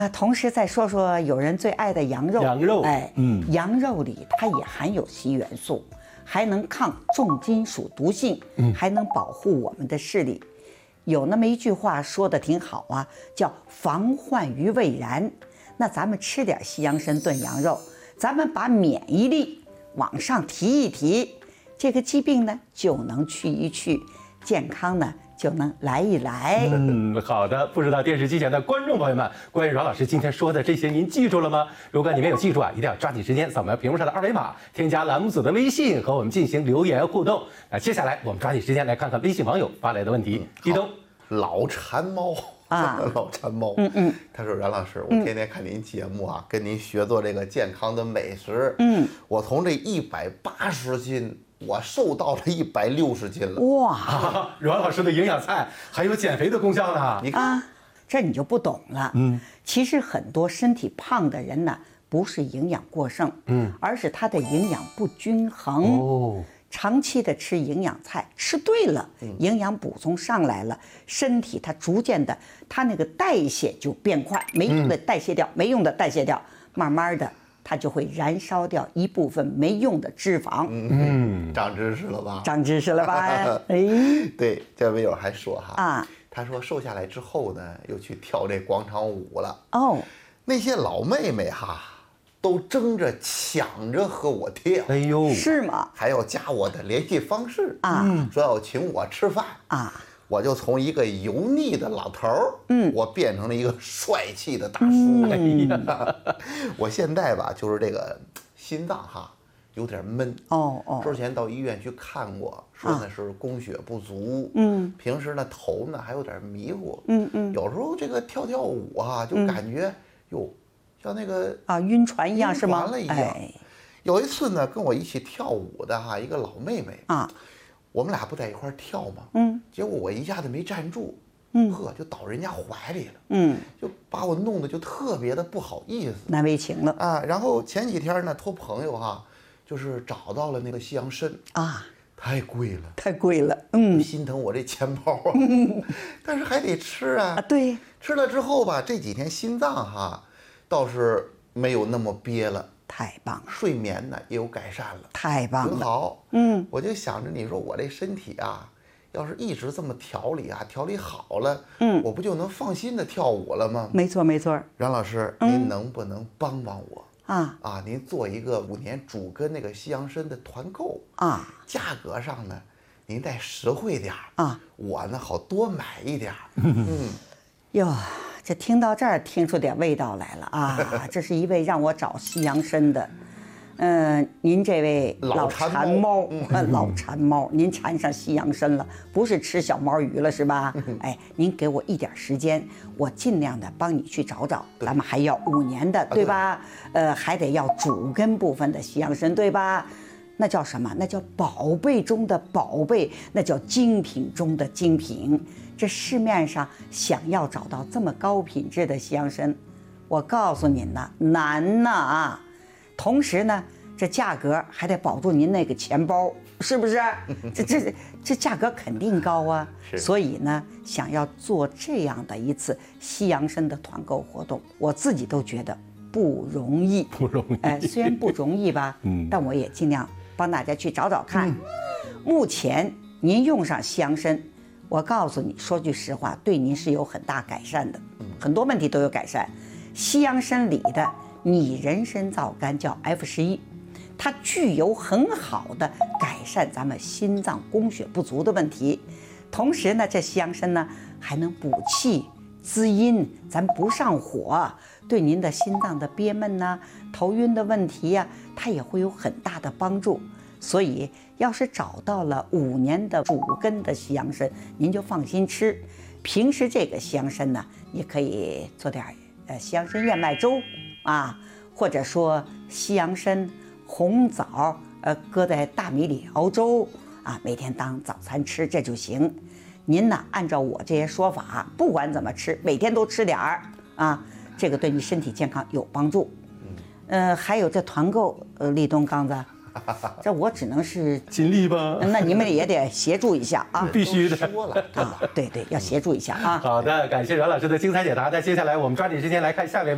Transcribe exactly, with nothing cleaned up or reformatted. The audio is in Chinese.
啊，同时再说说有人最爱的羊肉。 羊肉， 哎， 嗯， 羊肉里它也含有硒元素，还能抗重金属毒性，嗯，还能保护我们的视力。有那么一句话说的挺好啊，叫防患于未然。那咱们吃点西洋参炖羊肉，咱们把免疫力往上提一提，这个疾病呢就能去一去，健康呢就能来一来。 嗯，好的。不知道电视机前的观众朋友们，关于阮老师今天说的这些，您记住了吗？如果你没有记住啊，一定要抓紧时间扫描屏幕上的二维码，添加栏目组的微信和我们进行留言互动。那接下来我们抓紧时间来看看微信网友发来的问题。激动， 老馋猫啊，老馋猫。嗯嗯，他说：“阮老师，我天天看您节目啊，跟您学做这个健康的美食。嗯，我从这一百八十斤。”我瘦到了一百六十斤了。 哇， 啊，阮老师的营养菜还有减肥的功效呢。 你看， 啊，这你就不懂了。嗯，其实很多身体胖的人呢，不是营养过剩，嗯，而是他的营养不均衡。哦，长期的吃营养菜，吃对了，营养补充上来了，身体它逐渐的，它那个代谢就变快，没用的代谢掉，没用的代谢掉，慢慢的。它就会燃烧掉一部分没用的脂肪。 嗯，长知识了吧？ 长知识了吧？哎， 对，这位友还说哈啊， 他说瘦下来之后呢，又去跳这广场舞了。 哦， 那些老妹妹哈，都争着抢着和我跳。 哎呦， 是吗？ 还要加我的联系方式啊， 说要请我吃饭啊。我就从一个油腻的老头儿，嗯，我变成了一个帅气的大叔。嗯、我现在吧，就是这个心脏哈有点闷。哦哦。之前到医院去看过，说那是供血不足。嗯。平时呢头呢还有点迷糊。嗯嗯。有时候这个跳跳舞啊，就感觉哟、嗯，像那个啊晕船一样是吗？ 晕船了一样。哎、有一次呢，跟我一起跳舞的哈一个老妹妹啊。我们俩不在一块儿跳吗？嗯，结果我一下子没站住，嗯，呵，就倒人家怀里了，嗯，就把我弄得就特别的不好意思， 难为情了啊。然后前几天呢，托朋友哈，就是找到了那个西洋参啊，太贵了， 太贵了，嗯， 心疼我这钱包啊，嗯、但是还得吃啊， 啊，对， 吃了之后吧，这几天心脏哈倒是没有那么憋了。 太棒了， 睡眠呢也有改善了， 太棒了， 挺好。嗯，我就想着你说我这身体啊，要是一直这么调理啊，调理好了，嗯，我不就能放心的跳舞了吗？ 没错没错。 阮老师，嗯、您能不能帮帮我啊？ 啊，您做一个五年主跟那个西洋参的团购啊， 价格上呢，您再实惠点啊，我呢好多买一点。嗯， 哟。这听到这儿，听出点味道来了啊！这是一位让我找西洋参的，嗯、呃，您这位老馋猫，呃，老馋猫，您馋上西洋参了，不是吃小毛鱼了是吧？哎，您给我一点时间，我尽量的帮你去找找。咱们还要五年的，对吧？呃，还得要主根部分的西洋参，对吧？那叫什么？那叫宝贝中的宝贝，那叫精品中的精品。这市面上想要找到这么高品质的西洋参，我告诉您呐，难呐啊！同时呢，这价格还得保住您那个钱包，是不是？这这这价格肯定高啊。所以呢，想要做这样的一次西洋参的团购活动，我自己都觉得不容易， 不容易。 哎，虽然不容易吧，嗯，但我也尽量帮大家去找找看。嗯、目前您用上西洋参。我告诉你，说句实话，对您是有很大改善的，很多问题都有改善。西洋参里的拟人参皂苷叫 F 十一，它具有很好的改善咱们心脏供血不足的问题。同时呢，这西洋参呢还能补气滋阴，咱不上火，对您的心脏的憋闷呐、啊、头晕的问题呀、啊，它也会有很大的帮助。所以，要是找到了五年的主根的西洋参，您就放心吃。平时这个西洋参呢，你可以做点呃西洋参燕麦粥啊，或者说西洋参红枣呃搁在大米里熬粥啊，每天当早餐吃这就行。您呢，按照我这些说法，不管怎么吃，每天都吃点儿啊，这个对你身体健康有帮助。呃，还有这团购，呃，立冬刚子。这我只能是尽力吧， 那你们也得协助一下啊， 必须的。 说了啊，对对，要协助一下啊。 好的，感谢阮老师的精彩解答。那接下来我们抓紧时间来看下面。